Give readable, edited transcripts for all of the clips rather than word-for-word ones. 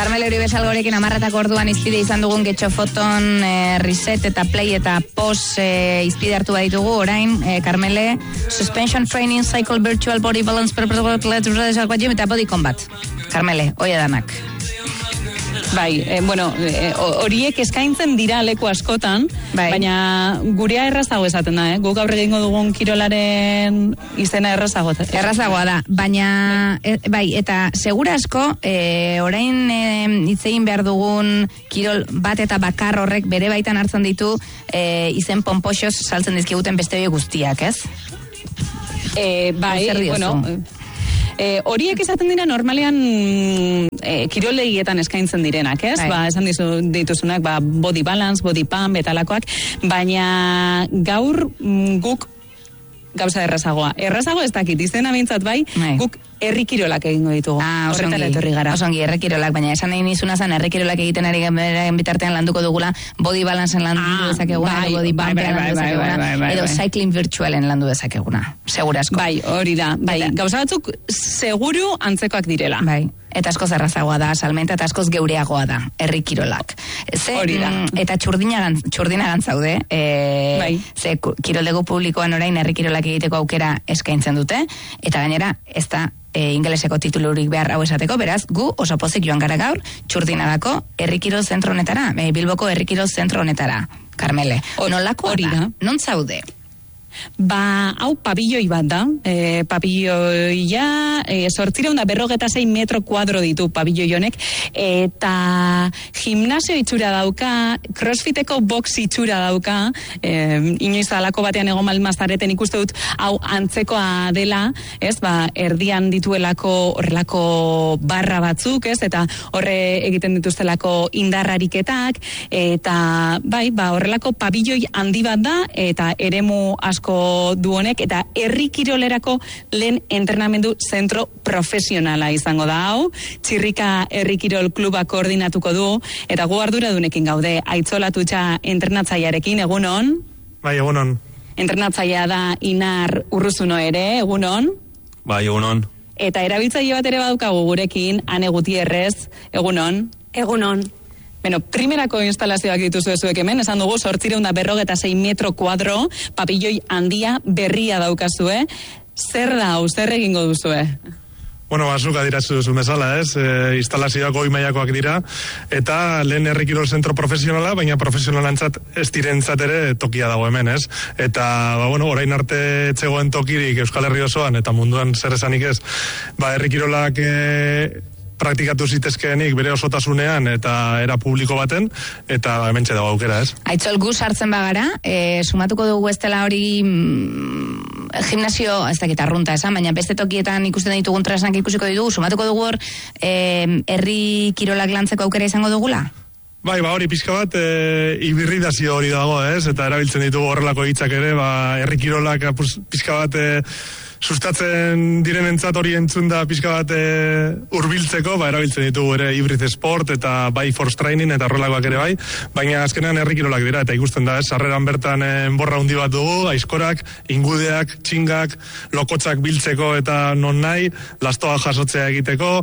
Carmele Uribe-Salgorekin 10 orduan izpide izan dugun Getxo Foton reset eta play eta pos izpide hartu baditugu, orain Carmele Suspension Training Cycle Virtual Body Balance eta Body Combat. Carmele, hoi edanak. Bai, horiek eskaintzen dira leku askotan, baina gurea errazago esaten da, guk gaur egingo dugun kirolaren izena errazagoa da, baina, eta segura asko, orain hitzein behar dugun kirol bat eta bakar horrek bere baitan hartzen ditu izen pompoxoz saltzen dizkiguten beste hori guztiak, ez? Horiek izaten dira normalean kiroldegietan eskaintzen direnak, ez? Esan dituzunak, body balance, body pump, betalakoak, baina gaur guk gauza errazagoa. Errazago ez dakit, izena bintzat guk herrikirolak egingo ditugu. Horretara etorri gara. Osongi, herrikirolak, baina esan nahi nizuna zen herrikirolak egiten ari bitartean landuko dugula, body balanceen landu dezakeguna, edo body pumpean landu dezakeguna, edo cycling virtualen landu dezakeguna. Segura asko. Hori da. Gauza batzuk seguru antzekoak direla. Eta askoz errazagoa da, salmenta eta askoz geureagoa da, herrikirolak. Hori da. Eta txurdinagan zaude, ze kiroldegu publikoan orain herrikirolak egiteko aukera eskaintzen dute, eta gainera ez da ingeleseko titulurik behar hau esateko, beraz, gu oso pozik joan gara gaur, txurdinagako herrikirol zentro honetara, Bilboko herrikirol zentro honetara, Carmele. Nolakoa da? Non zaude? Hau pabilloi bat da, pabilloia 856 metro kuadro ditu pabilloi honek, eta gimnasio itxura dauka, crossfiteko box itxura dauka, inoiz alako batean egon malmazareten ikuste dut hau antzekoa dela, ez, erdian dituelako horrelako barra batzuk, ez, eta horre egiten dituztelako indarrariketak, eta horrelako pabilloi handi bat da, eta eremu asko du honek, eta herrikirolerako lehen entrenamendu zentro profesionala izango da hau, Txirrika Herrikirol Kluba koordinatuko du, eta gu arduradunekin gaude, Aitzolatutxa entrenatzailearekin, egunon? Bai, egunon. Entrenatzailea da Inar Urruzuno ere, egunon? Bai, egunon. Eta erabiltzaile bat ere badukagu gurekin, Ane Gutierrez, egunon? Egunon. Primerako instalazioak dituzu zuek hemen, esan dugu 856 metro kuadro, papilloi handia berria daukazue. Zer da, zer egingo duzue? Azuk adiratzu duzu bezala, ez? Instalazioak goi mailakoak dira, eta lehen herrikirol zentro profesionala, baina profesionalantzat ez direntzat ere tokia dago hemen, ez? Eta, orain arte etzegoen tokirik Euskal Herri osoan, eta munduan zer esanik ez, herrikirolak praktikatu zitezkeenik bere osotasunean eta era publiko baten, eta hementxe dago aukera, ez? Aitzol, gu sartzen bagara, sumatuko dugu ez dela hori gimnasio, ez dakit arrunta esan, baina beste tokietan ikusten ditugun tresnak ikusiko ditugu, sumatuko dugu hor herri kirolak lantzeko aukera izango dugula? Hori pixka bat hibridazio hori dago, ez? Eta erabiltzen ditugu horrelako hitzak ere, herri kirolak pixka bat sustatzen direnentzat hori entzun da pixka bat hurbiltzeko, erabiltzen ditugu ere hybrid sport eta force training eta horrelakoak ere baina azkenean herrikirolak dira, eta ikusten da, sarreran bertan enborra handi bat dugu, aizkorak, ingudeak, txingak, lokotzak biltzeko eta non nahi, lastoa jasotzea egiteko,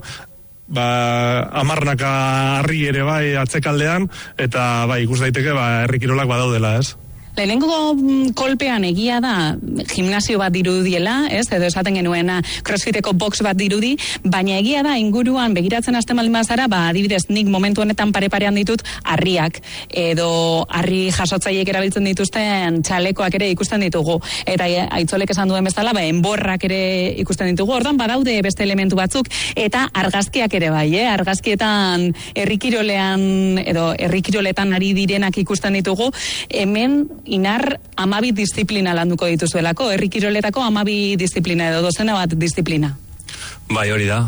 amarnaka harri ere atzekaldean, eta ikus daiteke herrikirolak badaudela, ez? Lehenengo kolpean egia da gimnasio bat dirudiela, ez? Edo esaten genuena crossfiteko box bat dirudi, baina egia da inguruan begiratzen hasten baldin bazara, adibidez nik momentu honetan pare-parean ditut harriak, edo harri jasotzaileek erabiltzen dituzten txalekoak ere ikusten ditugu. Eta Aitzolek esan duen bezala, enborrak ere ikusten ditugu. Orduan badaude beste elementu batzuk, eta argazkiak ere argazkietan herrikirolean edo herrikiroletan ari direnak ikusten ditugu. Hemen Inar 12 disiplina landuko dituzuelako, herrikiroletako 12 disiplina edo dozena bat disiplina. Hori da.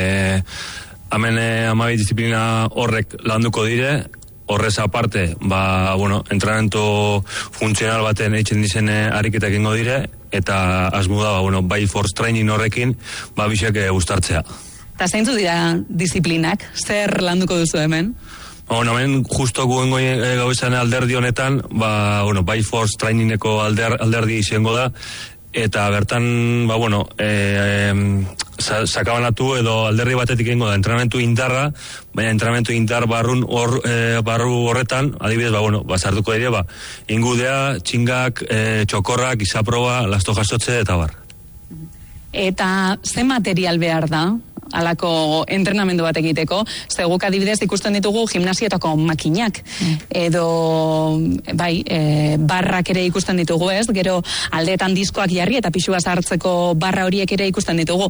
Hemen 12 disiplina horrek landuko dire, horrez aparte, entrenamiento funtzional baten eitzen dizen ariketak ingo dire, eta asmu da, force training horrekin, bisek gustartzea. Eta zeintzu dira disiplinak? Zer landuko duzu hemen? Hemen justo guengo gauzan alderdi honetan, force trainingeko alderdi izango da, eta bertan, sakabanatu edo alderri batetik egingo da entrenamentu indarra, baina entrenamentu indar barru horretan, adibidez, sartuko dira, ingudea, txingak, txokorrak, izaproba, lasto jasotze eta bar. Eta ze material behar da alako entrenamendu bat egiteko? Zeguk adibidez ikusten ditugu gimnasietako makinak, edo barrak ere ikusten ditugu, ez? Gero aldeetan diskoak jarri eta pisua sartzeko barra horiek ere ikusten ditugu.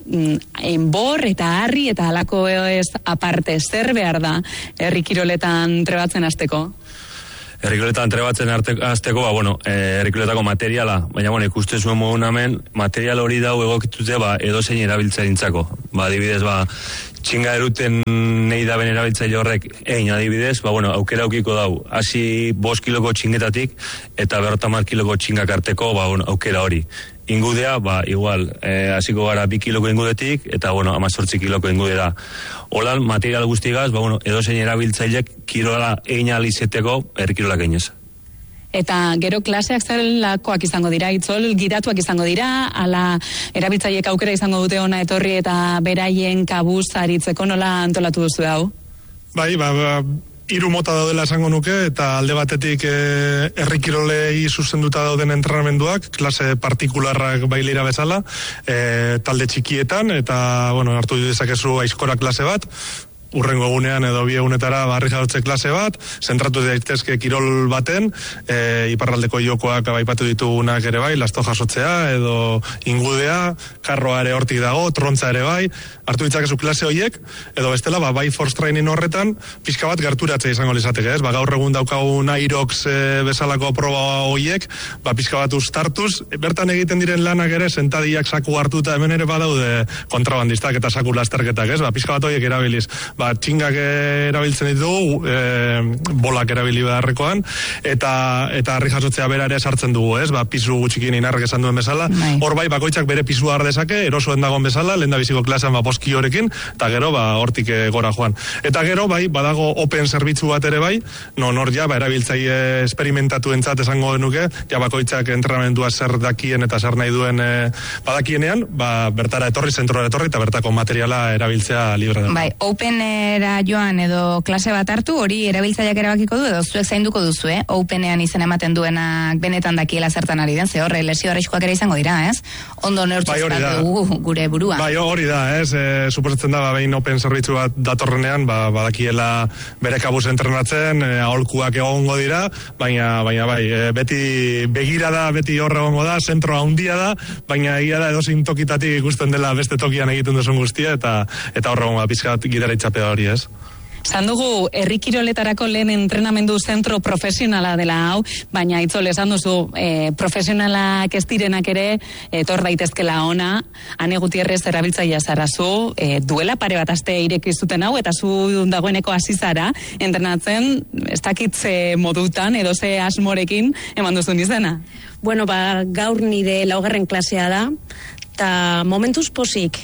Enbor eta harri eta alako ez aparte, zer behar da herri kiroletan trebatzen hasteko? Herri kiroletan trebatzen hasteko, herri kiroletako materiala, baina ikusten zuen modun hemen, material hori dau egokitute edozein erabiltzaileentzako. Adibidez, txinga eruten nahi daben erabiltzaile horrek egin adibidez, aukera aukiko dau, hasi 5 kiloko txingetatik eta 50 kiloko txingak arteko, aukera hori. Ingudea, igual, hasiko gara 2 kiloko ingudetik, eta, 18 kiloko ingudera. Holan, material guztigaz, edozein erabiltzailek kirola egin alizeteko herrikirolak eginez. Eta gero klaseak zelakoak izango dira, Itzol, gidatuak izango dira, ala erabiltzaileek aukera izango dute ona etorri eta beraien kabuz aritzeko, nola antolatu duzu hau? Bai, 3 mota daudela esango nuke, eta alde batetik herrikirolei zuzenduta dauden entrenamenduak, klase partikularrak bailira bezala, talde txikietan, eta, hartu dezakezu aizkora klase bat, urrengo egunean edo 2 egunetara barri jadotze klase bat, zentratu daitezke kirol baten, iparraldeko jokoak aipatu ditugunak ere bai, lasto jasotzea edo ingudea, karroa ere hortik dago, trontza ere bai, hartu ditzakezu klase horiek, edo bestela, bai force training horretan, pixka bat gerturatzea izango lizateke, ez? Gaur egun daukagun Irox bezalako proba horiek, pixka bat ustartuz, bertan egiten diren lanak ere, sentadiak saku hartuta, hemen ere badaude kontrabandistak eta saku lasterketak, ez? Pixka bat horiek erabiliz. Txingak erabiltzen ditugu, bolak erabili beharrekoan, eta harri jasotzea bera ere sartzen dugu, ez? Pisu gutxikin inarrek esan duen bezala. Hor bakoitzak bere pisua har dezake, erosoen dagoen bezala, lehen da biziko klasean boski horekin, eta gero hortik gora joan. Eta gero badago open zerbitzu bat ere bai, hor erabiltzaile esperimentatu entzat esango denuke, bakoitzak entrenamendua zer dakien eta zer nahi duen badakienean, bertara etorri, zentrora etorri, eta bertako materiala erabiltzea libre da. Bai, Openera joan edo klase bat hartu, hori erabiltzaileak erabakiko du, edo zuek zainduko duzu, Openean izen ematen duenak benetan dakiela zertan ari den, ze horre lesio arriskuak ere izango dira, ez? Ondo neurtzeztak dugu gure burua. Bai, hori da, ez? Suposatzen da, behin open zerbitzu bat datorrenean, badakiela bere kabuz entrenatzen, aholkuak egongo dira, baina beti begirada, beti horre egongo da, zentroa handia da, baina egia da edozein tokitatik ikusten dela beste tokian egiten duzun guztia, eta horre egongo da, pizkat gidara itxapea hori, ez? Esan dugu, herri kiroletarako lehen entrenamendu zentro profesionala dela hau, baina Itzol esan duzu, profesionalak ez direnak ere, etor daitezkela ona, Ane Gutierrez erabiltzailea zarazu, duela pare bat aste irekizuten hau, eta zu dagoeneko hasi zara, entrenatzen, ez dakitze modutan, edo ze asmorekin eman duzun izena? Bueno, gaur nire 4. klasea da, eta momentuz posik,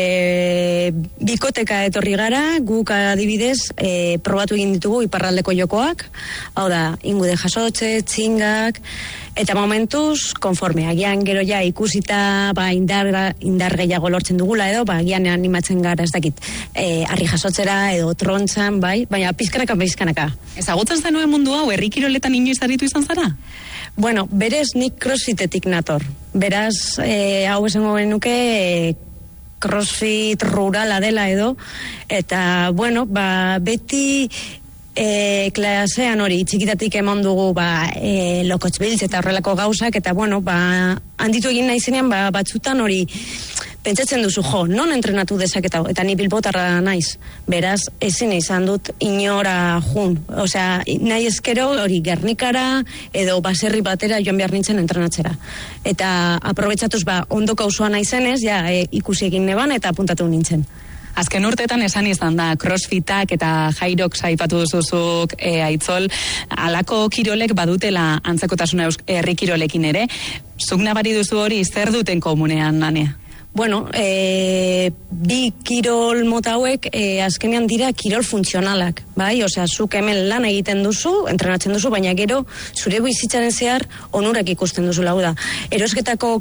bikoteka etorri gara, guk adibidez probatu egin ditugu iparraldeko jokoak, hau da, ingude jasotze, txingak, eta momentuz konforme, agian gero ja ikusita indar gehiago lortzen dugula edo, agian animatzen gara, ez dakit, harri jasotzera edo trontzan, baina pizkanaka. Ezagutzen zenuen mundu hau, herri kiroletan inoiz aritu izan zara? Bueno, berez nik crossfitetik nator, beraz, hau esango genuke, crossfit rurala dela edo, eta, beti klasean hori, txikitatik eman dugu, lokotz eta horrelako gauzak, eta, handitu egin nahi zenean, batzutan hori, pentsatzen duzu, non entrenatu dezaketa, eta ni bilbotarra naiz, beraz, ezin izan dut inora jun, osea, nahi ezkero hori Gernikara, edo baserri batera joan behar nintzen entrenatzera. Eta aprobetsatuz, ondoko auzoa naizenez, ikusi egin neban, eta apuntatu nintzen. Azken urteetan esan izan da, crossfitak eta Hyrox aipatu duzuzuk, Aitzol, alako kirolek badutela antzekotasuna herri kirolekin ere, zuk nabari duzu hori zer duten komunean, Ane? Bueno, bi kirol mota hauek azkenean dira kirol funtzionalak. bai, osea, zuk hemen lan egiten duzu, entrenatzen duzu, baina gero zure bizitzaren zehar onurak ikusten duzu lau da. Erosketako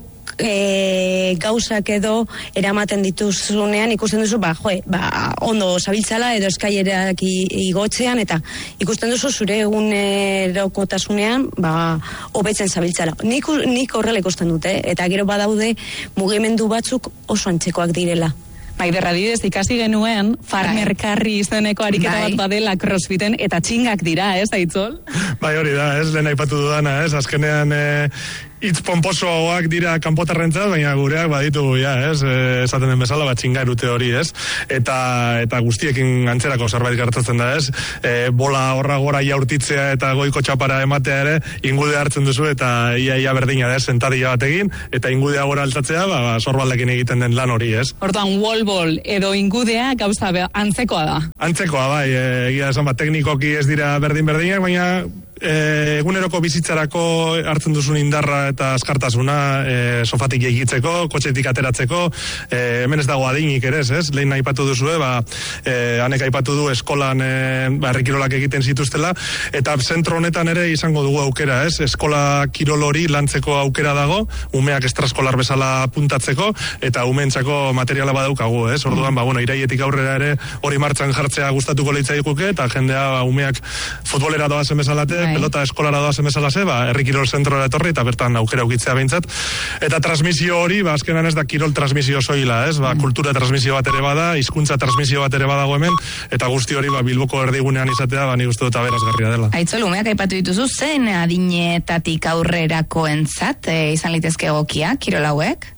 gauzak edo eramaten dituzunean ikusten duzu, ondo zabiltzala edo eskailerak igotzean, eta ikusten duzu zure egunerokotasunean hobetzen zabiltzala. Nik horrela ikusten dute, eta gero badaude mugimendu batzuk oso antzekoak direla. Adibidez, ikasi genuen Farmer Carry izeneko ariketa bat badela crossfiten, eta txingak dira, ez, Aitzol? Hori da, lehen aipatu dudana, azkenean hitz pomposoak dira kanpotarrentzat, baina gureak baditu, esaten den bezala, txinga erute hori, ez? Eta guztiekin antzerako zerbait gertatzen da, ez? Bola horra gora jaurtitzea eta goiko txapara ematea ere, ingudea hartzen duzu, eta ia berdina da, sentadilla batekin, eta ingudea gora altatzea, sorbaldekin egiten den lan hori, ez? Hortan, wall edo ingudea gauza antzekoa da. Antzekoa, egia esan teknikoki ez dira berdin-berdinak, baina eguneroko bizitzarako hartzen duzun indarra eta askartasuna sofatik egitzeko, kotxetik ateratzeko, hemen ez dago adinik ere, ez? Lehen aipatu duzue, hanek aipatu du eskolan herrikirolak egiten zituztela, eta zentro honetan ere izango dugu aukera, ez? Eskola kirol hori lantzeko aukera dago, umeak estraskolar bezala puntatzeko, eta umeentzako materiala badaukagu, ez? Orduan, iraietik aurrera ere hori martxan jartzea gustatuko leitzaikuke, eta jendea umeak futbolera doazen bezalate, pelota eskolara doazen bezalase, herrikirol zentrora etorri, eta bertan aukera ukitzea behintzat. Eta transmisio hori, azkenan ez da kirol transmisio soila, ez? Kultura transmisio bat ere bada, hizkuntza transmisio bat ere badago hemen, eta guzti hori Bilboko erdigunean izatea, nik uste dut aberazgarria dela. Aitzol, umeak aipatu dituzu, zen adinetatik aurrerako entzat, izan litezke egokia, kirol hauek?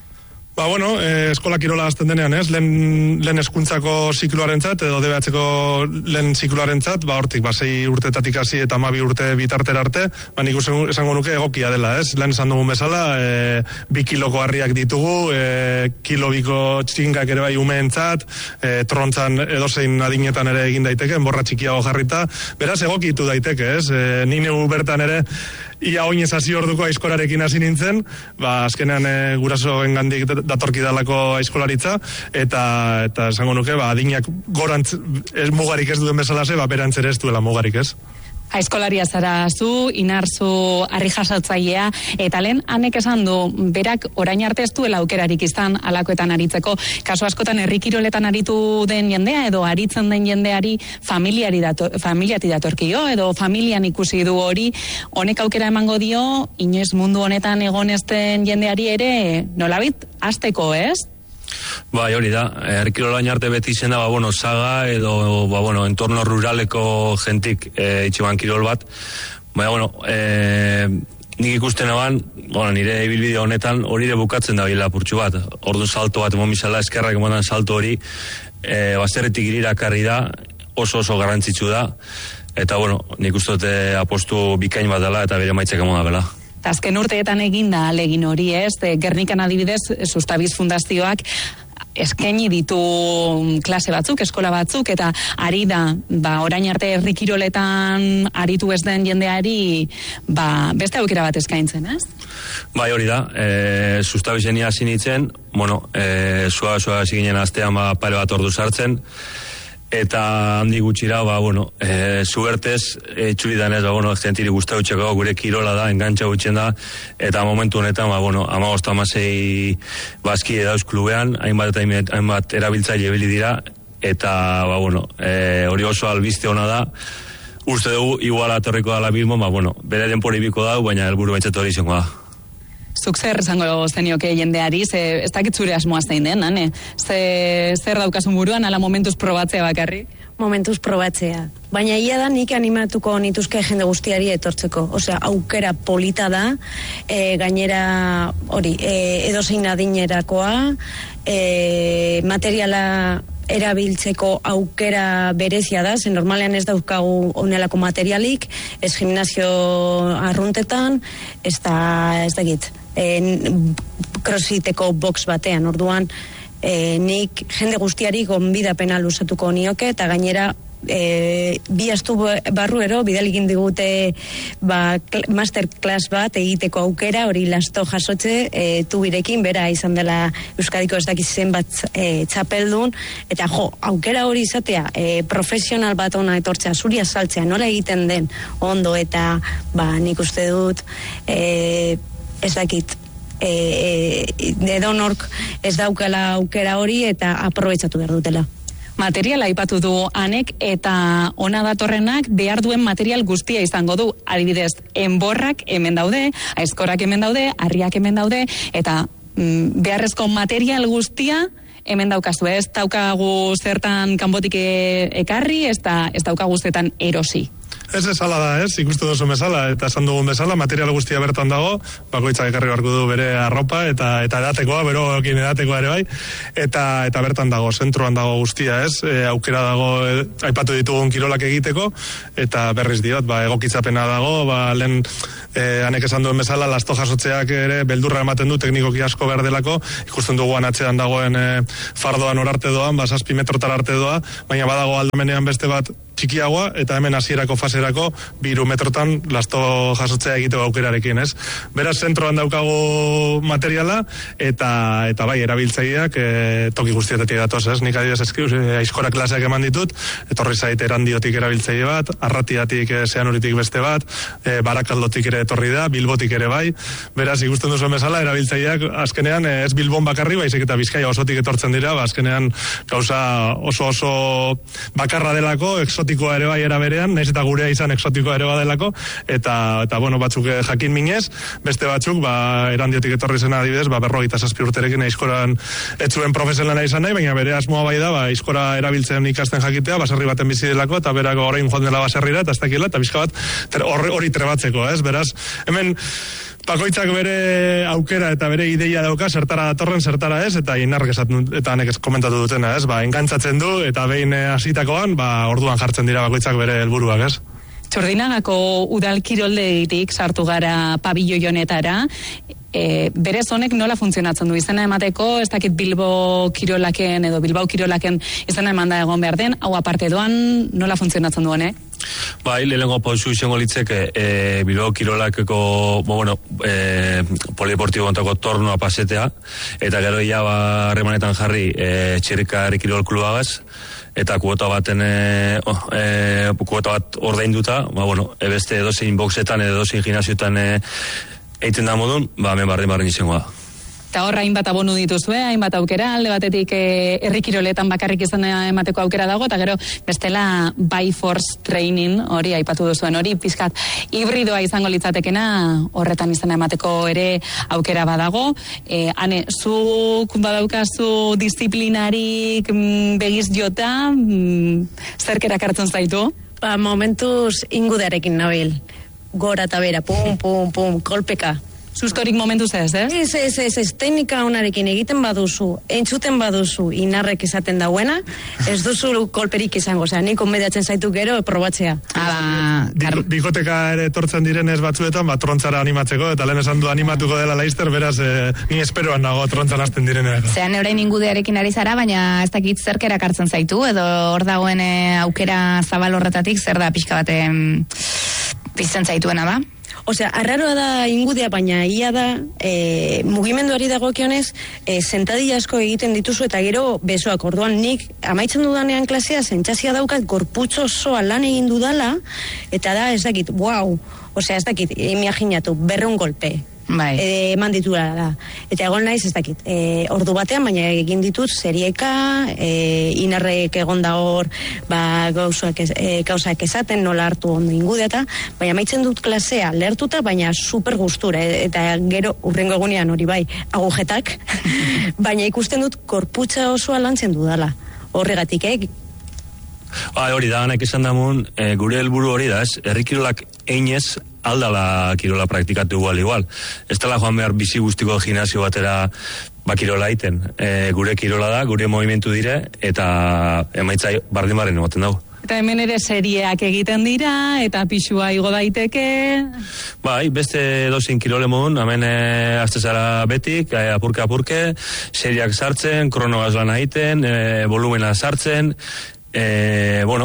Eskola kirola azten denean, ez? Lehen eskuntzako zikloarentzat, edo DBH-ko lehen zikloarentzat, hortik, 6 urtetatik hasi eta 12 urte bitartera arte, nik esango nuke egokia dela, ez? Lehen esan dugun bezala, 2 kiloko harriak ditugu, kilo biko txingak ere bai umeentzat, trontzan edozein adinetan ere egin daiteke, borra txikiago jarrita, beraz egokitu daiteke, ez? Ni neu bertan ere, ia oinez hasi orduko aizkorarekin hasi nintzen, azkenean gurasoen gandik datorki dalako aizkolaritza, eta esango nuke, adinak gorantz mugarik ez duen bezala ze, berantz ere ez duela mugarik, ez? Aizkolaria zara zu, Inarzu harri jasatzailea, eta lehen hanek esan du, berak orain arte ez duela aukerarik izan alakoetan aritzeko. Kasu askotan herrikiroletan aritu den jendea, edo aritzen den jendeari familiati datorkio, edo familian ikusi du hori, honek aukera emango dio, inoiz mundu honetan egon ezten jendeari ere, nolabit, hasteko, ez? Hori da, herrikirolain arte beti izen da, saga edo, entorno ruraleko jentik itxiban kirol bat. Nik ikusten eban, nire ibilbide honetan hori de bukatzen da bila purtsu bat. Ordu salto bat emon bizala, eskerrak emonan salto hori, bazterretik irirakarri da, oso garrantzitsu da, eta nik uste dute apostu bikain bat dela eta bere maitzak emon da bela. Azken urteetan eginda alegin hori, ez? Gernikan adibidez, Sustabiz Fundazioak eskaini ditu klase batzuk, eskola batzuk, eta ari da, orain arte herrikiroletan aritu ez den jendeari, beste aukera bat eskaintzen, ez? Hori da, Sustabizen hasi nintzen, sua hasi ginen astean pare bat ordu sartzen, eta handi gutxira, zubertez, txuridanez, gentiri guztautxeko gure kirola da, engantxa gutxen da, eta momentu honetan, 15-16 bazki dauz klubean, hainbat erabiltzaile bili dira, eta, hori oso albiste ona da, uste dugu, igual atorriko dala Bilbo, bere denpori biko da, baina helburu bentsatu hori izango da. Zuk zer esango zenioke jendeari, ez dakit zure asmoa zein den, Ane? Zer daukasun buruan, ala momentuz probatzea bakarrik? Momentuz probatzea. Baina ia da nik animatuko nituzke jende guztiari etortzeko. Osea, aukera polita da, gainera hori, edozein adinerakoa, materiala erabiltzeko aukera berezia da, zen normalean ez daukagu onelako materialik, ez gimnasio arruntetan, ez dakit, crossfiteko box batean, orduan nik jende guztiari gonbidapena luzatuko nioke, eta gainera bi astu barruero, bidaligin digute masterclass bat egiteko aukera, hori lasto jasotze, tubirekin, bera izan dela Euskadiko ez dakiz zenbat txapeldun, eta aukera hori izatea, profesional bat ona etortzea, zuri azaltzea, nola egiten den ondo, eta nik uste dut ez dakit, edonork ez daukala aukera hori eta aprobetxatu behar dutela. Materiala aipatu du Anek, eta ona datorrenak behar duen material guztia izango du. Adibidez, enborrak hemen daude, aizkorak hemen daude, harriak hemen daude, eta beharrezko material guztia hemen daukazu. Ez daukagu zertan kanbotik ekarri, ez daukagu zertan erosi. Ez esala da, ikustu duzu bezala, eta esan dugun bezala, material guztia bertan dago, bakoitzak ekarri barko du bere arropa, eta edatekoa, berokin edatekoa ere bai, eta bertan dago, zentroan dago guztia, aukera dago, aipatu ditugun kirolak egiteko, eta berriz diot, egokitzapena dago, lehen Anek esan duen bezala, lasto jasotzeak ere beldurra ematen du, teknikoki asko behar delako, ikusten duguan atzean dagoen fardoan orarte doan, 7 metrotar arte doa, baina badago aldamenean beste bat txikiagoa, eta hemen hasierako faserako 3 metrotan lasto jasotzea egiteko aukerarekin, Beraz, zentroan daukagu materiala, eta bai, erabiltzaileak toki guztietatik datoz, Nik adibidez aizkora klaseak eman ditut, etorri zait Erandiotik erabiltzaile bat, Arratiatik Zeanuritik beste bat, Barakaldotik ere etorri da, Bilbotik ere bai, beraz, ikusten duzuen bezala, erabiltzaileak azkenean ez Bilbon bakarri, baizik eta Bizkaia osotik etortzen dira, azkenean gauza oso bakarra delako, exotikoa ere bai era berean, naiz eta gurea izan exotikoa ere badelako, eta batzuk jakin minez, beste batzuk, Erandiotik etorri zena adibidez, 57 urterekin aizkoran etzuen profesionala izan nahi, baina bere asmoa bai da, aizkora erabiltzen ikasten jakitea, baserri baten bizi delako, eta berako orain joan dela baserrira, eta ez dakila, eta bizka bat hori trebatzeko, beraz, hemen bakoitzak bere aukera eta bere ideia dauka, zertara datorren, zertara ez, eta Inarrek eta Anek komentatu dutena, engantzatzen du, eta behin hasitakoan, orduan jartzen dira bakoitzak bere helburuak, Txordinagako udal kiroldegitik sartu gara pabiloi honetara, berez honek nola funtzionatzen du, izena emateko, ez dakit Bilbao kirolaken izena emanda egon behar den, hau aparte doan, nola funtzionatzen du honek? Bai, lehenengo pausu izango litzeke Bilbao kirolakeko polideportibo kontako tornoa pasetea, eta gero ia harremanetan jarri Txirrika Herri Kirol Klubagaz, eta kuota bat ordainduta, beste edozein boxetan edo edozein gimnasioetan egiten da modun, hemen barrin izango da. Eta horra hainbat abonu dituzue, hainbat aukera, alde batetik herri kiroletan bakarrik izan emateko aukera dago, eta gero bestela by force training, hori aipatu duzuen, hori pizkat hibridoa izango litzatekena, horretan izan emateko ere aukera badago. Ane, zuk badaukazu disiplinarik begiz jota, zerkerak hartzen zaitu? Momentuz ingudearekin nabil, gora eta bera, pum, kolpeka. Sustorik momentuz ez? Ez, teknika honarekin egiten baduzu, entzuten baduzu, Inarrek izaten dauena, ez duzu kolperik izango, nik onbediatzen zaitu gero probatzea. Bikoteka ere etortzen direnez batzuetan, trontzara animatzeko, eta lehen esan du animatuko dela Laister, beraz, ni esperoan nago trontzan hasten direnean. Zean orain ingudearekin ari zara, baina ez dakit zerkerak hartzen zaitu, edo hor dagoen aukera zabal horretatik, zer da pixka baten pizten zaituena ba? Osea, arraroa da ingudea, baina ia da, mugimenduari dagokionez, sentadilla asko egiten dituzu eta gero besoak. Orduan nik amaitzen dudanean klasea, sentsazioa daukat gorputz osoa lan egin dudala, eta da ez dakit, osea ez dakit, imaginatu, 200 golpe. Eman ditura da. Eta egon naiz ez dakit, ordu batean, baina egin ditut serieka, Inarrek egon da hor gauzak esaten, nola hartu ondo ingudeta, baina amaitzen dut klasea lertuta, baina super gustura, eta gero urrengo egunean hori bai agujetak, baina ikusten dut korputza osoa lantzen dudala. Horregatik, hori da, Anek esan damun, gure helburu hori da, herri kirolak einez aldala kirola praktikatu igual. Ez dela joan behar bizi guztiko gimnasio batera kirola egiten. Gure kirola da, gure movimentu dire, eta emaitza bardin emoten dago. Eta hemen ere serieak egiten dira, eta pixua igo daiteke. Bai, beste dozein kirole modun, hemen azte zara betik, apurke, serieak sartzen, kronogaz lan egiten, volumena sartzen,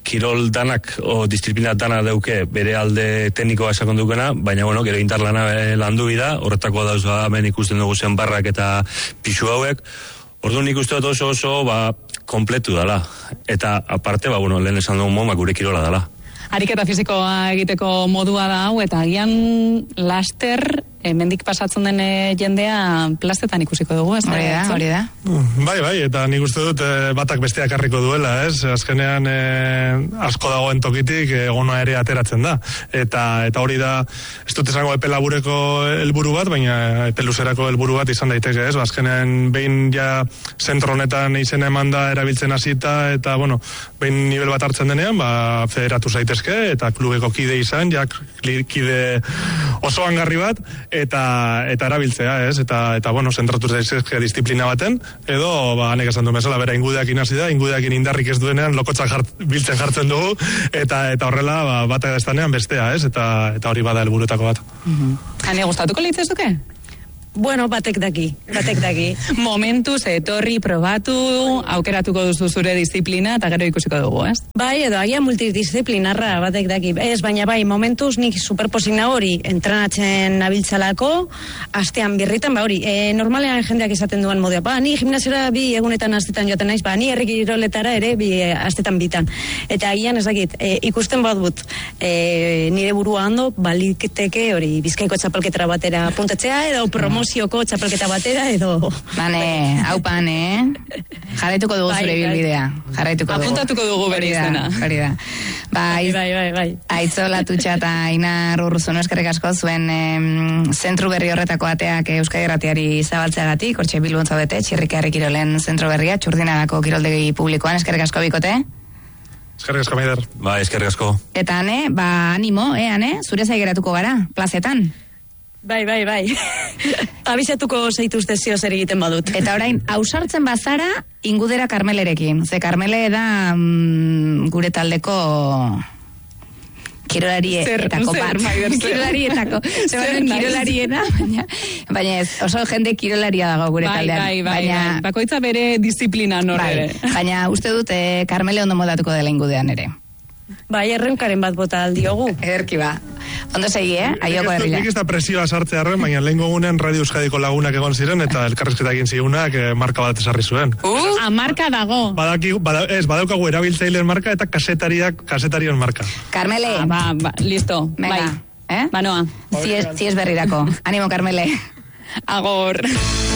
kirol danak, o disiplina dana dauke bere alde teknikoa esakon dukena, baina, bueno, gero indarlana landu bida, horretako dauzua hemen ikusten dugu zen barrak eta pixu hauek, orduan nik uste dut oso, kompletu dala. Eta, aparte, bueno, lehen esan dugu moduak gure kirola dala. Ariketa fizikoa egiteko modua da hau, eta agian laster, mendik pasatzen den jendea plastetan ikusiko dugu, ez da? Hori da. Bai, eta nik uste dut batak besteak harriko duela, ez? Azkenean asko dagoen tokitik egona ere ateratzen da. Eta hori da, ez dut esango epe labureko helburu bat, baina epe luzerako helburu bat izan daiteke, ez? Azkenean behin ja zentro honetan izena eman da erabiltzen hasita, eta, bueno, behin nivel bat hartzen denean, federatu zaitezke, eta klubeko kide izan, kide oso hangarri bat, eta erabiltzea, ez? Eta bueno, zentratu zaitezke disiplina baten, edo, hanek esan du bezala, bera ingudeakin hasi da, ingudeakin indarrik ez duenean, lokotxak biltzen jartzen dugu, eta horrela, bata ez danean bestea, ez? Eta hori bada helburuetako bat. Hane, gustatuko litzezuke? Bueno, batek daki. Momentuz, etorri, probatu, aukeratuko duzu zure disiplina, eta gero ikusiko dugu, ez? Bai, edo agia multidisciplinarra batek daki. Ez, baina bai, momentuz nik superposina hori entrenatzen nabiltzalako, astean birritan, hori, normalean jendeak izaten duen modua, ni gimnasiora 2 egunetan astetan joaten naiz, ni herrikiroletara ere 2 astetan bitan. Eta agian ez dakit, ikusten badut, nire burua ondo, baliteke hori, Bizkaiko txapelketara batera puntatzea, edo promozioko txapelketa batera, edo... Haupan, jarraituko dugu zure bilbidea. Apuntatuko dugu bere izena. Hori da. Bai. Aitzo Latutxa eta Ainar Urruzuno eskerrik asko zuen zentru berri horretako ateak Euskadi Irratiari zabaltzeagatik, hortxe Bilbon zaudete, Txirrika Herrikirolen zentro berria, Txurdinagako kiroldegi publikoan, eskerrik asko bikote. Eskerrik asko, Maider. Bai, eskerrik asko. Eta, animo, zure zaigeratuko gara, plazetan. Bai. Abizatuko zaituzte zio zer egiten badut. Eta orain, ausartzen bazara, ingudera Karmelerekin. Ze Karmele da gure taldeko kirolarietako bat. Kirolariena, baina ez, oso jende kirolaria dago gure taldean. Bai. Bakoitza bere disiplina norre. Baina uste dut Karmele ondo modatuko dela ingudean ere. Bai, errenkaren bat bota aldiogu. Ederki ba. Ondo segi, Aioko herrila. Nik ez da presioa sartzea arren, baina lehen gogunen Radio Euskadiko lagunak egon ziren, eta elkarrizketa egin zigunak marka bat esarri zuen. Marka dago. Badaukagu erabiltzaileen marka eta kasetarion marka. Karmele. Listo. Venga. Bai. Banoa. Si es berrirako. Animo, Karmele. Agor.